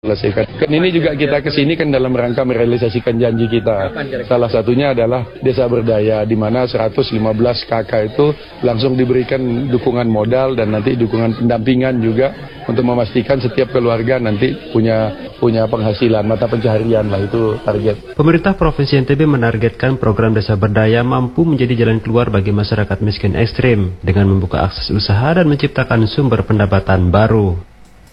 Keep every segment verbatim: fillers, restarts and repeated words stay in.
selesaikan. Kan ini juga kita kesini kan dalam rangka merealisasikan janji kita. Salah satunya adalah Desa Berdaya, di mana seratus lima belas K K itu langsung diberikan dukungan modal dan nanti dukungan pendampingan juga untuk memastikan setiap keluarga nanti punya punya penghasilan, mata pencaharian lah, itu target. Pemerintah Provinsi N T B menargetkan program Desa Berdaya mampu menjadi jalan keluar bagi masyarakat miskin ekstrim dengan membuka akses usaha dan menciptakan sumber pendapatan baru.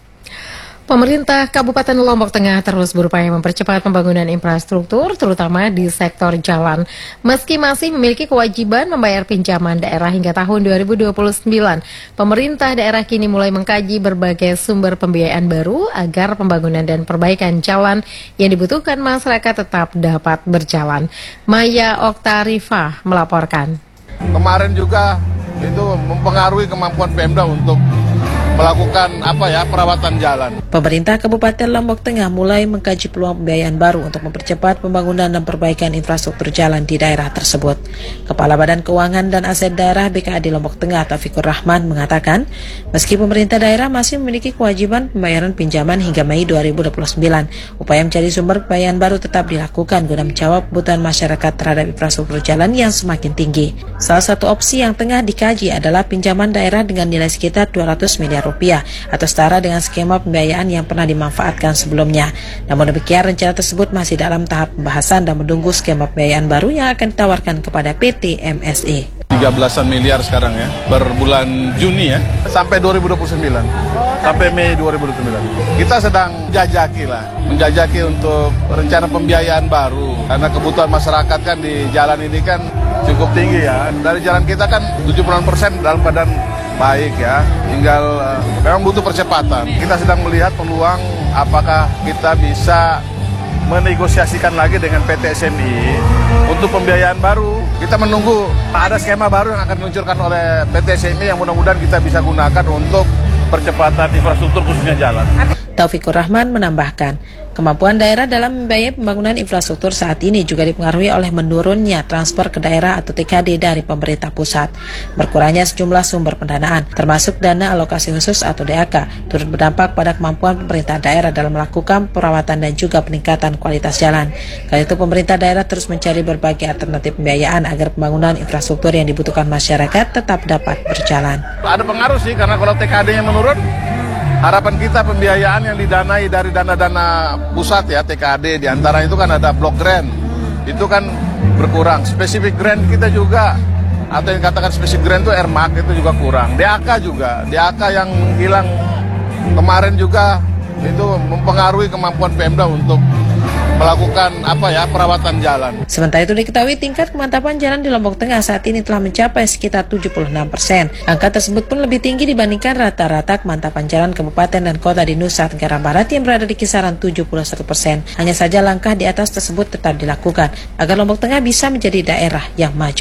Pemerintah Kabupaten Lombok Tengah terus berupaya mempercepat pembangunan infrastruktur, terutama di sektor jalan. Meski masih memiliki kewajiban membayar pinjaman daerah hingga tahun dua ribu dua puluh sembilan, pemerintah daerah kini mulai mengkaji berbagai sumber pembiayaan baru agar pembangunan dan perbaikan jalan yang dibutuhkan masyarakat tetap dapat berjalan. Maya Oktarifah melaporkan. Kemarin juga itu mempengaruhi kemampuan Pemda untuk melakukan apa ya perawatan jalan. Pemerintah Kabupaten Lombok Tengah mulai mengkaji peluang pembiayaan baru untuk mempercepat pembangunan dan perbaikan infrastruktur jalan di daerah tersebut. Kepala Badan Keuangan dan Aset Daerah B K A D Lombok Tengah Taufikur Rahman mengatakan, meski pemerintah daerah masih memiliki kewajiban pembayaran pinjaman hingga Mei dua ribu dua puluh sembilan, upaya mencari sumber pembiayaan baru tetap dilakukan guna menjawab kebutuhan masyarakat terhadap infrastruktur jalan yang semakin tinggi. Salah satu opsi yang tengah dikaji adalah pinjaman daerah dengan nilai sekitar dua ratus miliar rupiah atau setara dengan skema pembiayaan yang pernah dimanfaatkan sebelumnya. Namun demikian, rencana tersebut masih dalam tahap pembahasan dan menunggu skema pembiayaan baru yang akan ditawarkan kepada P T M S E. tiga belasan miliar sekarang ya, per bulan Juni ya, sampai dua ribu dua puluh sembilan, sampai Mei dua ribu dua puluh sembilan. Kita sedang jajaki lah, menjajaki untuk rencana pembiayaan baru. Karena kebutuhan masyarakat kan di jalan ini kan cukup tinggi ya. Dari jalan kita kan tujuh puluh persen dalam keadaan baik ya, tinggal uh, memang butuh percepatan. Kita sedang melihat peluang apakah kita bisa menegosiasikan lagi dengan P T S M I untuk pembiayaan baru. Kita menunggu ada skema baru yang akan diluncurkan oleh P T S M I yang mudah-mudahan kita bisa gunakan untuk percepatan infrastruktur khususnya jalan. Taufikur Rahman menambahkan, kemampuan daerah dalam membiayai pembangunan infrastruktur saat ini juga dipengaruhi oleh menurunnya transfer ke daerah atau T K D dari pemerintah pusat. Berkurangnya sejumlah sumber pendanaan, termasuk dana alokasi khusus atau D A K, turut berdampak pada kemampuan pemerintah daerah dalam melakukan perawatan dan juga peningkatan kualitas jalan. Karena itu pemerintah daerah terus mencari berbagai alternatif pembiayaan agar pembangunan infrastruktur yang dibutuhkan masyarakat tetap dapat berjalan. Ada pengaruh sih, karena kalau T K D-nya menurun, harapan kita pembiayaan yang didanai dari dana-dana pusat ya, T K D, diantara itu kan ada block grant, itu kan berkurang. Spesifik grant kita juga, atau yang katakan spesifik grant itu R M A K itu juga kurang. D A K juga, D A K yang hilang kemarin juga itu mempengaruhi kemampuan Pemda untuk melakukan apa ya perawatan jalan. Sementara itu diketahui tingkat kemantapan jalan di Lombok Tengah saat ini telah mencapai sekitar tujuh puluh enam persen. Angka tersebut pun lebih tinggi dibandingkan rata-rata kemantapan jalan kabupaten dan kota di Nusa Tenggara Barat yang berada di kisaran tujuh puluh satu persen. Hanya saja langkah di atas tersebut tetap dilakukan agar Lombok Tengah bisa menjadi daerah yang maju.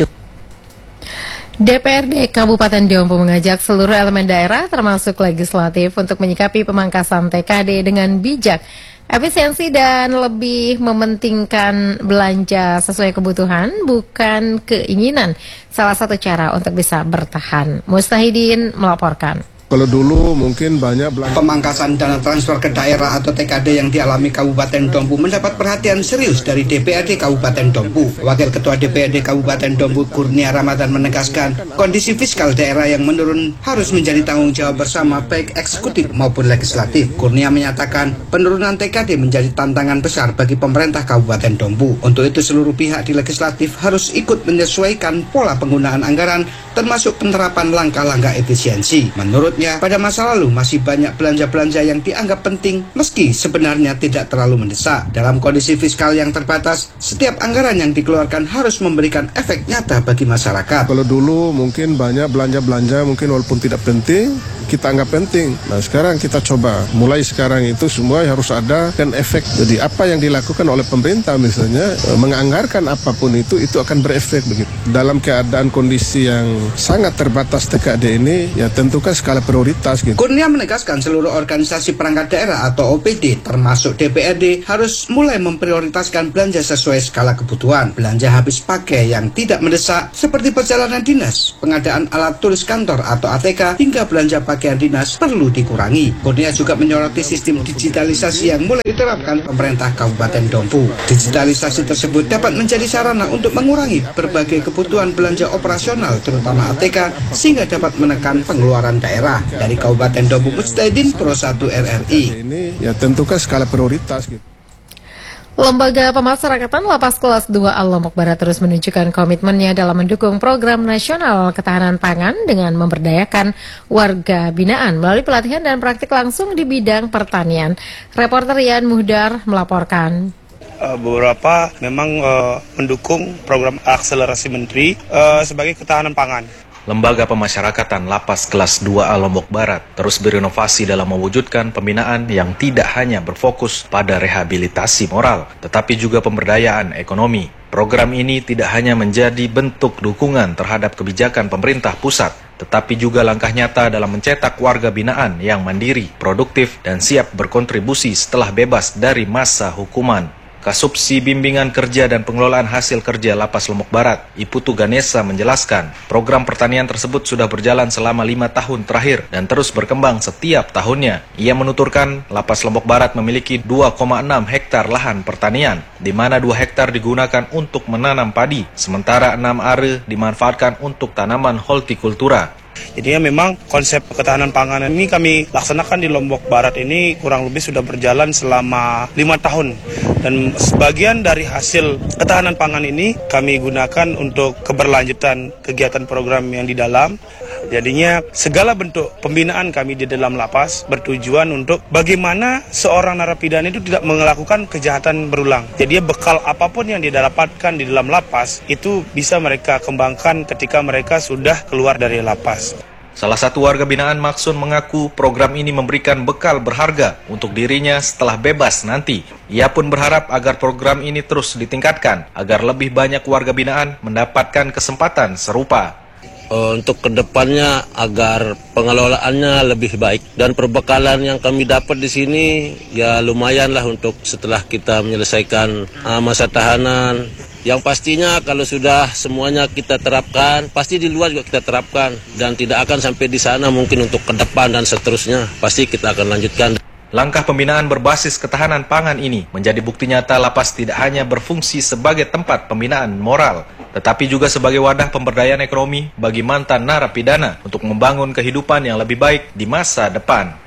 D P R D Kabupaten Dompu mengajak seluruh elemen daerah termasuk legislatif untuk menyikapi pemangkasan T K D dengan bijak, efisiensi dan lebih mementingkan belanja sesuai kebutuhan bukan keinginan. Salah satu cara untuk bisa bertahan. Mustahidin melaporkan. Kalau dulu mungkin banyak belanja. Pemangkasan dana transfer ke daerah atau T K D yang dialami Kabupaten Dompu mendapat perhatian serius dari D P R D Kabupaten Dompu. Wakil Ketua D P R D Kabupaten Dompu Kurnia Ramadan menegaskan, kondisi fiskal daerah yang menurun harus menjadi tanggung jawab bersama baik eksekutif maupun legislatif. Kurnia menyatakan penurunan T K D menjadi tantangan besar bagi pemerintah Kabupaten Dompu. Untuk itu seluruh pihak di legislatif harus ikut menyesuaikan pola penggunaan anggaran termasuk penerapan langkah-langkah efisiensi. Menurut pada masa lalu masih banyak belanja-belanja yang dianggap penting meski sebenarnya tidak terlalu mendesak. Dalam kondisi fiskal yang terbatas, setiap anggaran yang dikeluarkan harus memberikan efek nyata bagi masyarakat. Kalau dulu mungkin banyak belanja-belanja mungkin walaupun tidak penting, kita anggap penting. Nah sekarang kita coba, mulai sekarang itu semua harus ada kan efek. Jadi apa yang dilakukan oleh pemerintah misalnya, menganggarkan apapun itu, itu akan berefek begitu. Dalam keadaan kondisi yang sangat terbatas T K D ini, ya tentu kan skala prioritas gitu. Kurnia menegaskan seluruh organisasi perangkat daerah atau O P D termasuk D P R D harus mulai memprioritaskan belanja sesuai skala kebutuhan. Belanja habis pakai yang tidak mendesak seperti perjalanan dinas, pengadaan alat tulis kantor atau A T K hingga belanja pakaian dinas perlu dikurangi. Kurnia juga menyoroti sistem digitalisasi yang mulai diterapkan pemerintah Kabupaten Dompu. Digitalisasi tersebut dapat menjadi sarana untuk mengurangi berbagai kebutuhan belanja operasional terutama A T K sehingga dapat menekan pengeluaran daerah. Dari Kabupaten Dompu, Mujtahidin, Pro satu R R I. Ini ya tentukan skala prioritas gitu. Lembaga Pemasyarakatan Lapas Kelas dua A Lombok Barat terus menunjukkan komitmennya dalam mendukung program nasional ketahanan pangan dengan memberdayakan warga binaan melalui pelatihan dan praktik langsung di bidang pertanian. Reporter Yan Muhdar melaporkan. Beberapa memang uh, mendukung program akselerasi menteri uh, sebagai ketahanan pangan. Lembaga Pemasyarakatan Lapas Kelas dua A Lombok Barat terus berinovasi dalam mewujudkan pembinaan yang tidak hanya berfokus pada rehabilitasi moral, tetapi juga pemberdayaan ekonomi. Program ini tidak hanya menjadi bentuk dukungan terhadap kebijakan pemerintah pusat, tetapi juga langkah nyata dalam mencetak warga binaan yang mandiri, produktif, dan siap berkontribusi setelah bebas dari masa hukuman. Kasubsi Bimbingan Kerja dan Pengelolaan Hasil Kerja Lapas Lombok Barat, Iputu Ganesa menjelaskan, program pertanian tersebut sudah berjalan selama lima tahun terakhir dan terus berkembang setiap tahunnya. Ia menuturkan, Lapas Lombok Barat memiliki dua koma enam hektar lahan pertanian, di mana dua hektar digunakan untuk menanam padi, sementara enam are dimanfaatkan untuk tanaman hortikultura. Jadinya memang konsep ketahanan pangan ini kami laksanakan di Lombok Barat ini kurang lebih sudah berjalan selama lima tahun. Dan sebagian dari hasil ketahanan pangan ini kami gunakan untuk keberlanjutan kegiatan program yang di dalam. Jadinya segala bentuk pembinaan kami di dalam lapas bertujuan untuk bagaimana seorang narapidana itu tidak melakukan kejahatan berulang. Jadi bekal apapun yang didapatkan di dalam lapas itu bisa mereka kembangkan ketika mereka sudah keluar dari lapas. Salah satu warga binaan Maksun mengaku program ini memberikan bekal berharga untuk dirinya setelah bebas nanti. Ia pun berharap agar program ini terus ditingkatkan agar lebih banyak warga binaan mendapatkan kesempatan serupa. Untuk kedepannya agar pengelolaannya lebih baik dan perbekalan yang kami dapat di sini ya lumayan lah untuk setelah kita menyelesaikan uh, masa tahanan. Yang pastinya kalau sudah semuanya kita terapkan, pasti di luar juga kita terapkan dan tidak akan sampai di sana mungkin untuk ke depan dan seterusnya. Pasti kita akan lanjutkan. Langkah pembinaan berbasis ketahanan pangan ini menjadi bukti nyata lapas tidak hanya berfungsi sebagai tempat pembinaan moral, tetapi juga sebagai wadah pemberdayaan ekonomi bagi mantan narapidana untuk membangun kehidupan yang lebih baik di masa depan.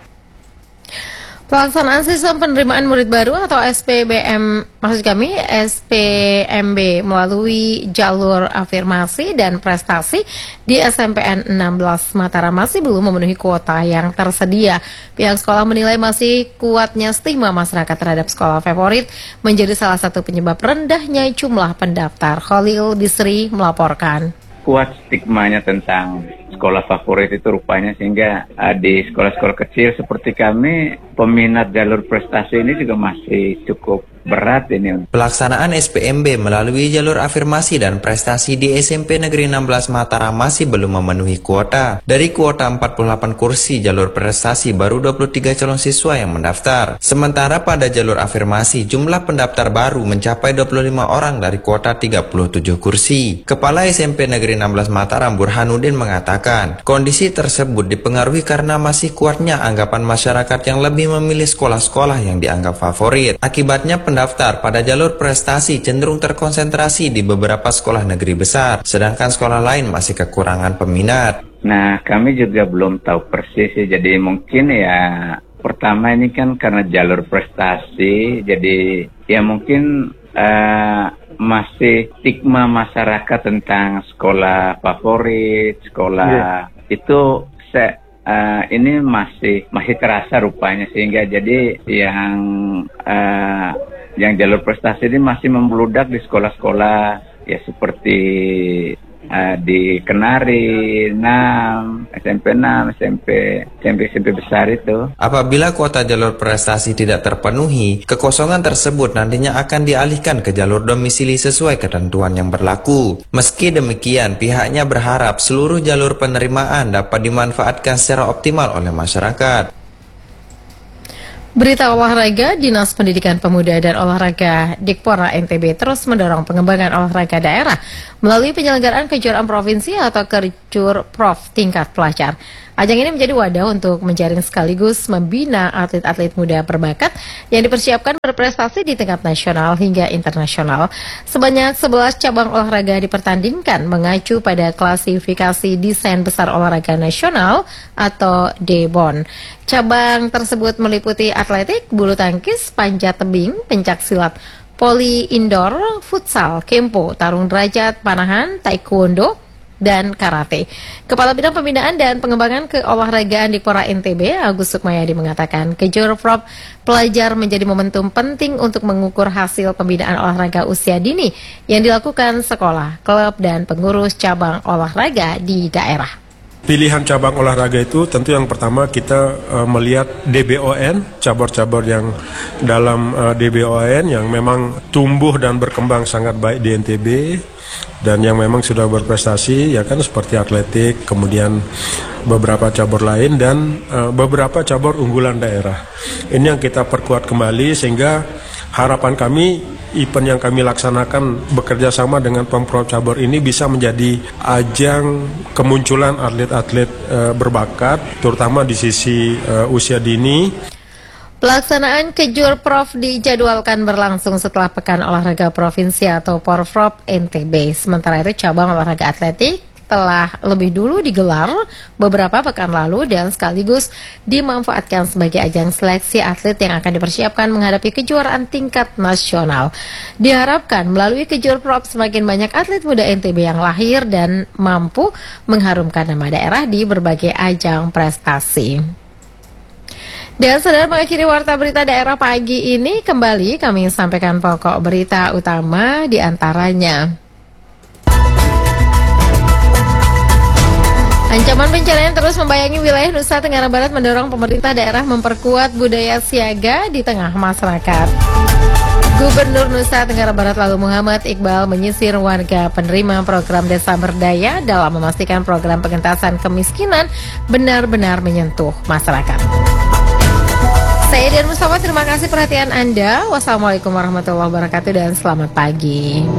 Pelaksanaan sistem penerimaan murid baru atau S P B M, maksud kami S P M B melalui jalur afirmasi dan prestasi di S M P N enam belas Mataram masih belum memenuhi kuota yang tersedia. Pihak sekolah menilai masih kuatnya stigma masyarakat terhadap sekolah favorit menjadi salah satu penyebab rendahnya jumlah pendaftar. Khalil Bisri melaporkan. Kuat stigmanya tentang sekolah favorit itu rupanya sehingga uh, di sekolah-sekolah kecil seperti kami peminat jalur prestasi ini juga masih cukup berat ini. Pelaksanaan S P M B melalui jalur afirmasi dan prestasi di S M P Negeri enam belas Mataram masih belum memenuhi kuota. Dari kuota empat puluh delapan kursi jalur prestasi baru dua puluh tiga calon siswa yang mendaftar. Sementara pada jalur afirmasi jumlah pendaftar baru mencapai dua puluh lima orang dari kuota tiga puluh tujuh kursi. Kepala S M P Negeri enam belas Mataram Burhanuddin mengatakan, kondisi tersebut dipengaruhi karena masih kuatnya anggapan masyarakat yang lebih memilih sekolah-sekolah yang dianggap favorit. Akibatnya pendaftar pada jalur prestasi cenderung terkonsentrasi di beberapa sekolah negeri besar, sedangkan sekolah lain masih kekurangan peminat. Nah, kami juga belum tahu persis, jadi mungkin ya pertama ini kan karena jalur prestasi, jadi ya mungkin uh, masih stigma masyarakat tentang sekolah favorit, sekolah yeah. itu se Uh, ini masih masih terasa rupanya sehingga jadi yang uh, yang jalur prestasi ini masih membludak di sekolah-sekolah ya seperti uh, di Kenari enam, S M P enam, S M P S M P S M P besar itu. Apabila kuota jalur prestasi tidak terpenuhi, kekosongan tersebut nantinya akan dialihkan ke jalur domisili sesuai ketentuan yang berlaku. Meski demikian, pihaknya berharap seluruh jalur penerimaan dapat dimanfaatkan secara optimal oleh masyarakat. Berita olahraga, Dinas Pendidikan Pemuda dan Olahraga Dikpora N T B terus mendorong pengembangan olahraga daerah melalui penyelenggaraan kejuaraan provinsi atau Kejurprov tingkat pelajar. Ajang ini menjadi wadah untuk menjaring sekaligus membina atlet-atlet muda berbakat yang dipersiapkan berprestasi di tingkat nasional hingga internasional. Sebanyak sebelas cabang olahraga dipertandingkan mengacu pada klasifikasi desain besar olahraga nasional atau D B O N. Cabang tersebut meliputi atletik, bulu tangkis, panjat tebing, pencak silat, voli indoor, futsal, kempo, tarung derajat, panahan, taekwondo, dan karate. Kepala Bidang Pembinaan dan Pengembangan Keolahragaan Dikpora N T B, Agus Sukmayadi mengatakan, Kejurprov pelajar menjadi momentum penting untuk mengukur hasil pembinaan olahraga usia dini yang dilakukan sekolah, klub, dan pengurus cabang olahraga di daerah. Pilihan cabang olahraga itu tentu yang pertama kita uh, melihat D B O N, cabur-cabur yang dalam uh, D B O N yang memang tumbuh dan berkembang sangat baik di N T B dan yang memang sudah berprestasi, ya kan, seperti atletik, kemudian beberapa cabur lain dan uh, beberapa cabur unggulan daerah. Ini yang kita perkuat kembali sehingga harapan kami event yang kami laksanakan bekerja sama dengan Pemprov cabur ini bisa menjadi ajang kemunculan atlet-atlet uh, berbakat, terutama di sisi uh, usia dini. Pelaksanaan Kejurprov dijadwalkan berlangsung setelah Pekan Olahraga Provinsi atau Porprov N T B. Sementara itu cabang olahraga atletik telah lebih dulu digelar beberapa pekan lalu dan sekaligus dimanfaatkan sebagai ajang seleksi atlet yang akan dipersiapkan menghadapi kejuaraan tingkat nasional. Diharapkan melalui Kejurprov semakin banyak atlet muda N T B yang lahir dan mampu mengharumkan nama daerah di berbagai ajang prestasi. Dan saudara, mengakhiri warta berita daerah pagi ini, kembali kami sampaikan pokok berita utama di antaranya. Ancaman bencana yang terus membayangi wilayah Nusa Tenggara Barat mendorong pemerintah daerah memperkuat budaya siaga di tengah masyarakat. Gubernur Nusa Tenggara Barat lalu Muhammad Iqbal menyisir warga penerima program Desa Berdaya dalam memastikan program pengentasan kemiskinan benar-benar menyentuh masyarakat. Saya Dian Mustafa, terima kasih perhatian Anda. Wassalamualaikum warahmatullahi wabarakatuh dan selamat pagi.